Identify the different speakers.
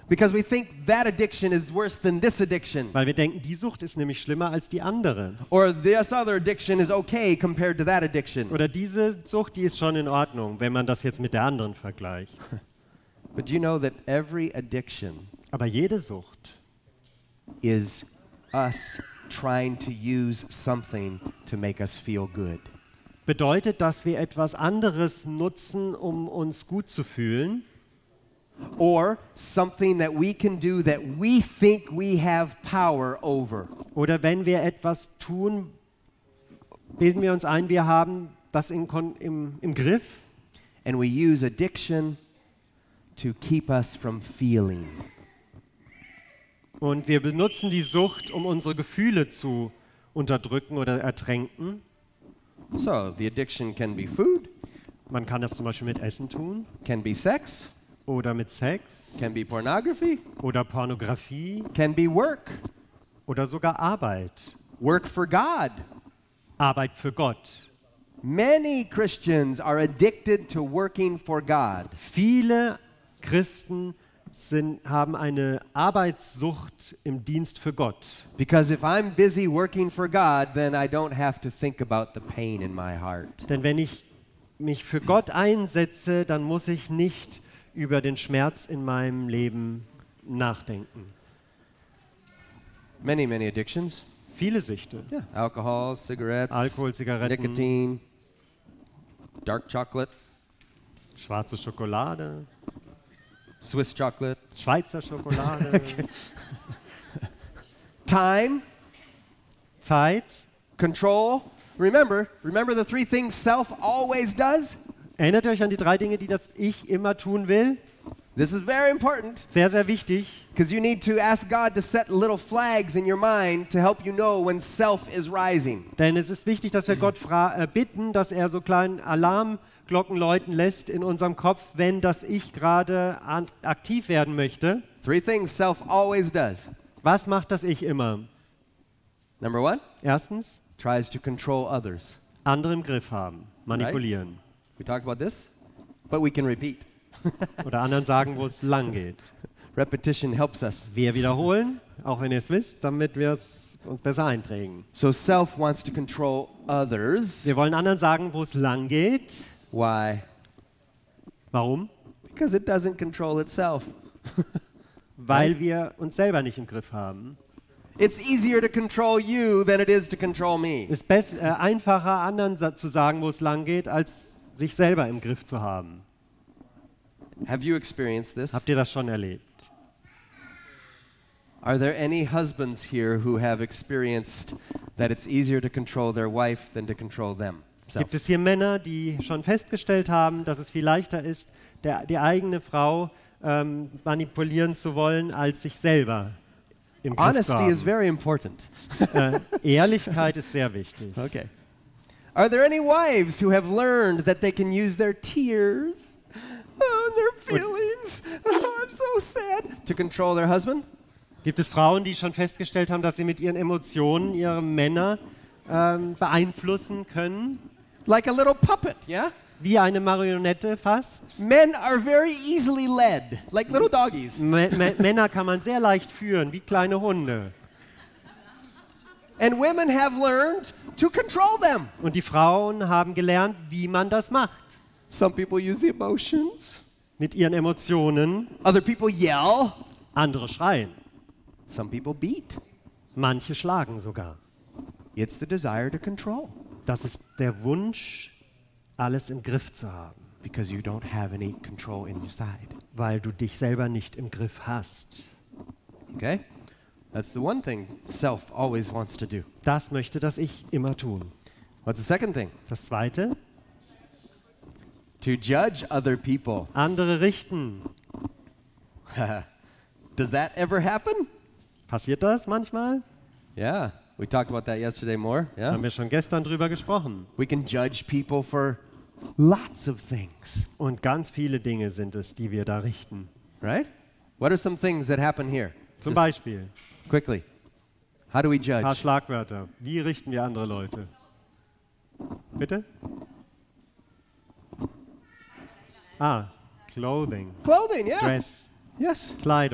Speaker 1: Because we think that addiction is worse than this addiction.
Speaker 2: Weil wir denken, die Sucht ist nämlich schlimmer als die andere.
Speaker 1: Or this other addiction is okay compared to that addiction.
Speaker 2: Oder diese Sucht, die ist schon in Ordnung, wenn man das jetzt mit der anderen vergleicht.
Speaker 1: But do you know that every addiction
Speaker 2: Aber jede Sucht
Speaker 1: is us trying to use something to make us feel good?
Speaker 2: bedeutet, dass wir etwas anderes nutzen, um uns gut zu fühlen.
Speaker 1: Or something that we can do that we think we have power over.
Speaker 2: Oder wenn wir etwas tun, bilden wir uns ein, wir haben das im Griff.
Speaker 1: And we use addiction to keep us from feeling.
Speaker 2: Und wir benutzen die Sucht, um unsere Gefühle zu unterdrücken oder ertränken.
Speaker 1: So, the addiction can be food,
Speaker 2: Man kann das zum Beispiel mit Essen tun
Speaker 1: can be sex,
Speaker 2: oder mit Sex
Speaker 1: can be pornography,
Speaker 2: oder Pornografie
Speaker 1: can be work,
Speaker 2: oder sogar Arbeit.
Speaker 1: work for God.
Speaker 2: Arbeit für Gott.
Speaker 1: Many Christians are addicted to working for God.
Speaker 2: Viele Christen haben eine Arbeitssucht im Dienst für Gott.
Speaker 1: Because if I'm busy working for God, then I don't have to think about the pain in my heart.
Speaker 2: Denn wenn ich mich für Gott einsetze, dann muss ich nicht über den Schmerz in meinem Leben nachdenken.
Speaker 1: Many addictions.
Speaker 2: Viele Süchte.
Speaker 1: Yeah. Alcohol, cigarettes,
Speaker 2: Alkohol, Zigaretten,
Speaker 1: nicotine, dark chocolate,
Speaker 2: schwarze Schokolade,
Speaker 1: Swiss chocolate,
Speaker 2: Schweizer Schokolade,
Speaker 1: time,
Speaker 2: Zeit.
Speaker 1: control. Remember the three things self always does?
Speaker 2: Erinnert ihr euch an die 3 Dinge, die das Ich immer tun will?
Speaker 1: This is very important
Speaker 2: Sehr, sehr wichtig.
Speaker 1: because you need to ask God to set little flags in your mind to help you know when self is rising.
Speaker 2: Denn es ist wichtig, dass wir Gott bitten, dass er so kleinen Alarmglocken läuten lässt in unserem Kopf, wenn das Ich gerade aktiv werden möchte.
Speaker 1: 3 things self always does.
Speaker 2: Was macht das Ich immer?
Speaker 1: Number 1,
Speaker 2: Erstens,
Speaker 1: tries to control others.
Speaker 2: andere im Griff haben, manipulieren.
Speaker 1: We talked about this, but we can repeat.
Speaker 2: Oder anderen sagen, wo es lang geht.
Speaker 1: Repetition helps us.
Speaker 2: Wir wiederholen, auch wenn ihr es wisst, damit wir es uns besser einprägen.
Speaker 1: So self wants to control others.
Speaker 2: Wir wollen anderen sagen, wo es lang geht.
Speaker 1: Why?
Speaker 2: Warum?
Speaker 1: Because it doesn't control itself.
Speaker 2: Weil wir uns selber nicht im Griff haben.
Speaker 1: It's easier to control you than it is to control me.
Speaker 2: Es ist einfacher, anderen zu sagen, wo es lang geht, als sich selber im Griff zu haben.
Speaker 1: Have you experienced this?
Speaker 2: Habt ihr das schon erlebt?
Speaker 1: Are there any husbands here who have experienced that it's easier to control their wife than to control them?
Speaker 2: Gibt es hier Männer, die schon festgestellt haben, dass es viel leichter ist, die eigene Frau manipulieren zu wollen, als sich selber im Griff zu
Speaker 1: Honesty is
Speaker 2: haben?
Speaker 1: very important.
Speaker 2: Ehrlichkeit ist sehr wichtig.
Speaker 1: Okay. Are there any wives who have learned that they can use their tears, their feelings, I'm so sad, to control their husband?
Speaker 2: Gibt es Frauen, die schon festgestellt haben, dass sie mit ihren Emotionen ihre Männer beeinflussen können?
Speaker 1: Like a little puppet, yeah?
Speaker 2: Wie eine Marionette fast.
Speaker 1: Men are very easily led, like little doggies.
Speaker 2: Männer kann man sehr leicht führen, wie kleine Hunde.
Speaker 1: And women have learned to control them.
Speaker 2: Und die Frauen haben gelernt, wie man das macht.
Speaker 1: Some people use the emotions.
Speaker 2: Mit ihren Emotionen.
Speaker 1: Other people yell.
Speaker 2: Andere schreien.
Speaker 1: Some people beat.
Speaker 2: Manche schlagen sogar.
Speaker 1: It's the desire to control.
Speaker 2: Das ist der Wunsch, alles im Griff zu haben.
Speaker 1: Because you don't have any control inside.
Speaker 2: Weil du dich selber nicht im Griff hast.
Speaker 1: Okay? That's the one thing self always wants to do.
Speaker 2: Das möchte das Ich immer tun.
Speaker 1: What's the second thing?
Speaker 2: Das Zweite,
Speaker 1: To judge other people.
Speaker 2: andere richten.
Speaker 1: Does that ever happen?
Speaker 2: Passiert das manchmal?
Speaker 1: Yeah. We talked about that yesterday more. Yeah.
Speaker 2: Haben wir schon gestern drüber gesprochen.
Speaker 1: We can judge people for lots of things,
Speaker 2: Und ganz viele Dinge sind es, die wir da richten.
Speaker 1: right? What are some things that happen here?
Speaker 2: Zum
Speaker 1: Just
Speaker 2: Beispiel,
Speaker 1: quickly. How do we
Speaker 2: ein paar
Speaker 1: judge?
Speaker 2: Schlagwörter. Wie richten wir andere Leute? Bitte? Clothing,
Speaker 1: Clothing, yeah.
Speaker 2: Dress,
Speaker 1: Yes.
Speaker 2: Kleidung.